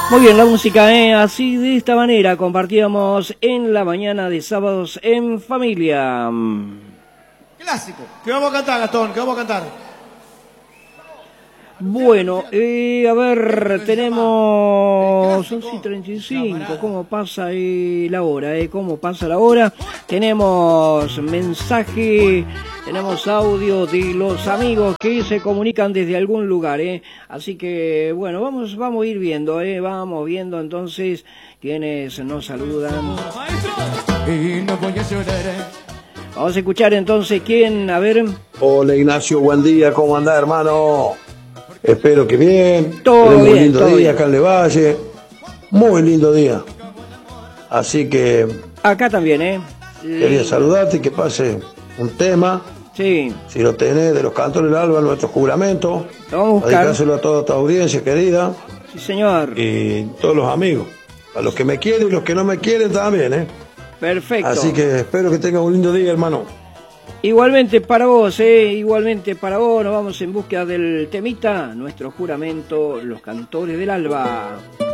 Muy bien, la música, así de esta manera compartíamos en la mañana de sábados en familia. Clásico. ¿Qué vamos a cantar, Gastón? ¿Qué vamos a cantar? Bueno, a ver, tenemos 11:35, ¿cómo pasa la hora? ¿Cómo pasa la hora? Tenemos mensaje, tenemos audio de los amigos que se comunican desde algún lugar, así que, bueno, vamos a ir viendo, vamos viendo entonces quienes nos saludan. Vamos a escuchar entonces quién, a ver. Hola Ignacio, buen día, ¿cómo andás, hermano? Espero que bien. Todo tenemos bien, un lindo todo día bien. acá en Le Valle. Muy lindo día. Así que Acá también, quería saludarte y que pase un tema. Sí. Si lo tenés, de los Cantores del Alba, nuestro juramento. Lo vamos a buscar. Dedicárselo a toda tu audiencia querida. Sí, señor. Y todos los amigos. A los que me quieren y los que no me quieren también, Perfecto. Así que espero que tengas un lindo día, hermano. Igualmente para vos, igualmente para vos. Nos vamos en búsqueda del temita, nuestro juramento, los Cantores del Alba.